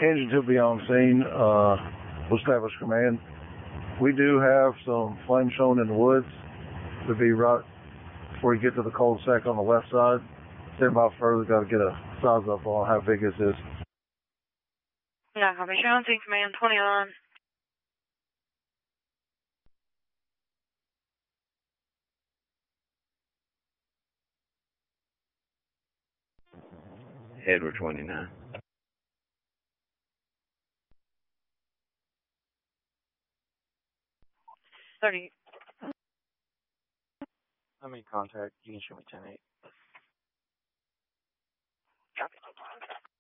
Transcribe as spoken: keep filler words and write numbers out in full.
Engine to be on scene. Uh, will establish command. We do have some flame shown in the woods to be right before you get to the cul-de-sac on the left side. Stand by further. Got to get a size up on how big this is. Yeah, copy. Show on scene command twenty-one. Edward twenty-nine. thirty. I'm in contact. You can show me ten eight.